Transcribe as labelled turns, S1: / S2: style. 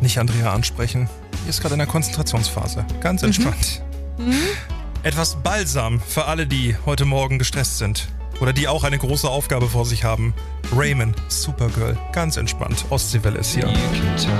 S1: nicht Andrea ansprechen. Die ist gerade in der Konzentrationsphase. Ganz entspannt. Etwas Balsam für alle, die heute Morgen gestresst sind. Oder die auch eine große Aufgabe vor sich haben. Raymond, Supergirl. Ganz entspannt. Ostseewelle ist hier.